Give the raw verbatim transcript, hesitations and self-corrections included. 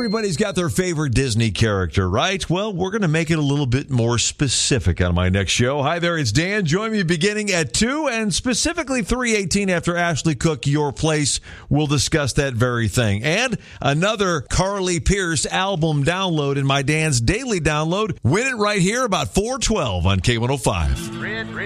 Everybody's got their favorite Disney character, right? Well, we're going to make it a little bit more specific on my next show. Hi there, it's Dan. Join me beginning at two and specifically three eighteen after Ashley Cook, Your Place. We'll discuss that very thing. And another Carly Pearce album download in my Dan's Daily Download. Win it right here about four twelve on K one oh five.